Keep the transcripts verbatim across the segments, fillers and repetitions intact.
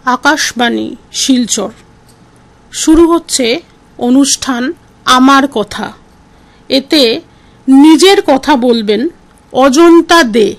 আকাশবাণী শিলচর শুরু হচ্ছে অনুষ্ঠান আমার কথা। এতে নিজের কথা বলবেন অজন্তা দে।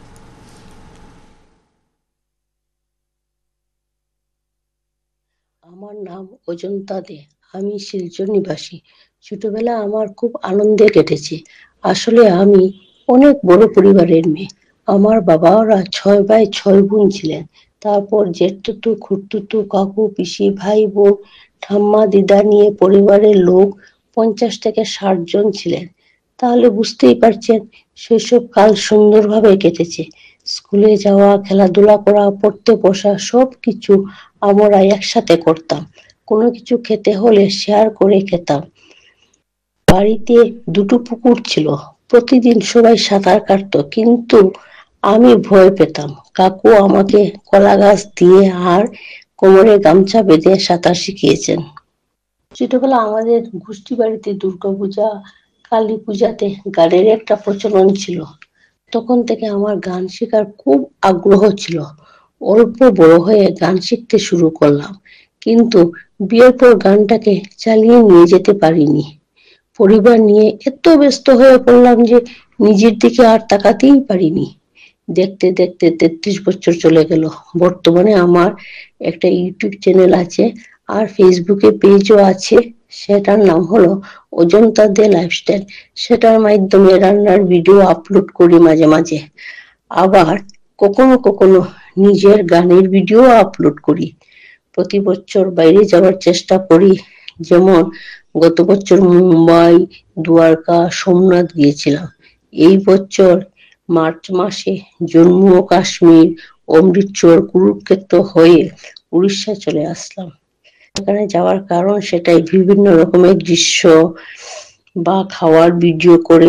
আমার নাম অজন্তা দে, আমি শিলচর নিবাসী। ছোটবেলা আমার খুব আনন্দে কেটেছে। আসলে আমি অনেক বড় পরিবারের মেয়ে। আমার বাবারা ছয় ভাই ছয় বোন ছিলেন। তারপর জেঠতুতু, খুড়তুতু, কাকু, পিসি, ভাই, বোন, ঠাম্মা, দিদা নিয়ে পরিবারের লোক পঞ্চাশ থেকে ষাট জন ছিলেন। তাহলে বুঝতেই পারছেন শৈশব কাল সুন্দরভাবে কেটেছে। স্কুলে যাওয়া, খেলাধুলা করা, পড়তে বসা সব কিছু আমরা একসাথে করতাম। কোনো কিছু খেতে হলে শেয়ার করে খেতাম। বাড়িতে দুটো পুকুর ছিল। প্রতিদিন সবাই সাঁতার কাটতো, কিন্তু আমি ভয় পেতাম। কাকু আমাকে কলা গাছ দিয়ে আর কোমরে গামছা বেঁধে সাঁতার শিখিয়েছেন। ছোটবেলা আমাদের গোষ্ঠী বাড়িতে দুর্গাপূজা, কালী পূজাতে গানের একটা প্রচলন ছিল। তখন থেকে আমার গান শেখার খুব আগ্রহ ছিল। অল্প বড় হয়ে গান শিখতে শুরু করলাম, কিন্তু বিয়ের পর গানটাকে চালিয়ে নিয়ে যেতে পারিনি। পরিবার নিয়ে এত ব্যস্ত হয়ে পড়লাম যে নিজের দিকে আর তাকাতেই পারিনি। দেখতে দেখতে তেত্রিশ বছর চলে গেল। বর্তমানে আমার একটা ইউটিউব চ্যানেল আছে আর ফেসবুকে পেজও আছে। সেটার নাম হলো অজন্তা দে লাইফস্টাইল। সেটার মাধ্যমে রান্নার ভিডিও আপলোড করি মাঝে মাঝে। আবার কখনো কখনো নিজের গানের ভিডিও আপলোড করি। প্রতি বছর বাইরে যাওয়ার চেষ্টা করি। যেমন গত বছর মুম্বাই, দ্বারকা, সোমনাথ গিয়েছিলাম। এই বছর মার্চ মাসে জম্মু ও কাশ্মীর, অমৃতসর, কুরুক্ষেত্র হয়ে উড়িষ্যা চলে আসলাম। এখানে যাওয়ার কারণ সেটাই, বিভিন্ন রকমের দৃশ্য বা খাওয়ার ভিডিও করে